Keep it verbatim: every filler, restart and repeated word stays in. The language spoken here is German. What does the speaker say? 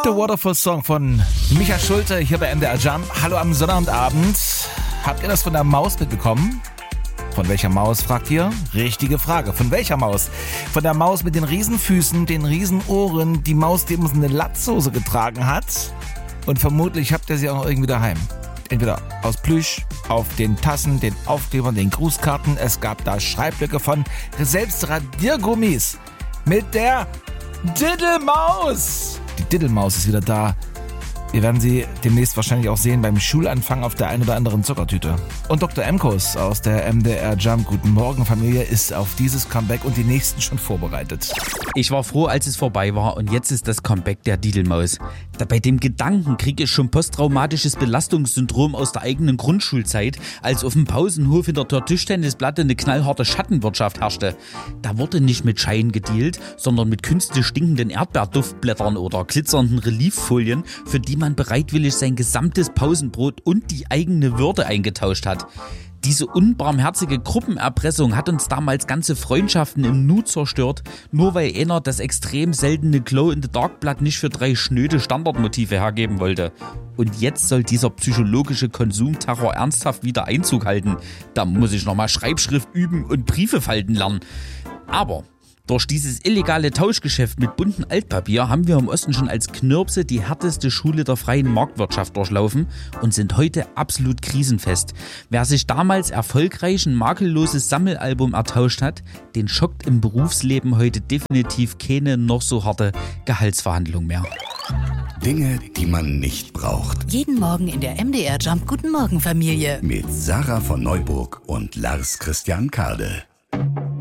The Waterfall Song von Micha Schulte hier bei M D R Jump. Hallo am Sonnabendabend. Habt ihr das von der Maus mitbekommen? Von welcher Maus, fragt ihr? Richtige Frage. Von welcher Maus? Von der Maus mit den Riesenfüßen, den Riesenohren, die Maus, die immer so eine Latzhose getragen hat. Und vermutlich habt ihr sie auch noch irgendwie daheim. Entweder aus Plüsch, auf den Tassen, den Aufklebern, den Grußkarten. Es gab da Schreiblöcke von selbst Radiergummis mit der Diddelmaus. Die Diddelmaus ist wieder da. Wir werden sie demnächst wahrscheinlich auch sehen beim Schulanfang auf der ein oder anderen Zuckertüte. Und Doktor Emkus aus der M D R Jump Guten Morgen Familie ist auf dieses Comeback und die nächsten schon vorbereitet. Ich war froh, als es vorbei war und jetzt ist das Comeback der Diddelmaus. Da bei dem Gedanken kriege ich schon posttraumatisches Belastungssyndrom aus der eigenen Grundschulzeit, als auf dem Pausenhof hinter der Tischtennisplatte eine knallharte Schattenwirtschaft herrschte. Da wurde nicht mit Schein gedealt, sondern mit künstlich stinkenden Erdbeerduftblättern oder glitzernden Relieffolien, für die man bereitwillig sein gesamtes Pausenbrot und die eigene Würde eingetauscht hat. Diese unbarmherzige Gruppenerpressung hat uns damals ganze Freundschaften im Nu zerstört, nur weil einer das extrem seltene Glow-in-the-Dark-Blatt nicht für drei schnöde Standardmotive hergeben wollte. Und jetzt soll dieser psychologische Konsumterror ernsthaft wieder Einzug halten. Da muss ich nochmal Schreibschrift üben und Briefe falten lernen. Aber durch dieses illegale Tauschgeschäft mit buntem Altpapier haben wir im Osten schon als Knirpse die härteste Schule der freien Marktwirtschaft durchlaufen und sind heute absolut krisenfest. Wer sich damals erfolgreich ein makelloses Sammelalbum ertauscht hat, den schockt im Berufsleben heute definitiv keine noch so harte Gehaltsverhandlung mehr. Dinge, die man nicht braucht. Jeden Morgen in der M D R Jump Guten Morgen Familie. Mit Sarah von Neuburg und Lars Christian Kade.